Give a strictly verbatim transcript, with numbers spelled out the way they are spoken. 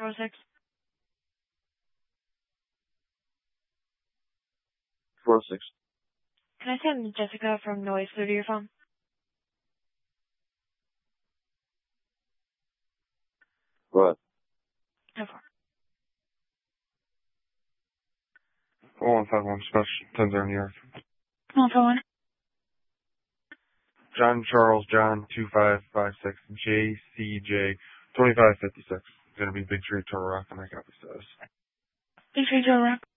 oh six. four oh six. Can I send Jessica from Noise through to your phone? What? No problem. one five one Special, ten zero New York. one five one. John Charles John two five five six J C J twenty five fifty six. Gonna be Big Tree Toro Rock, and I copy says. Big Tree Toro Rock.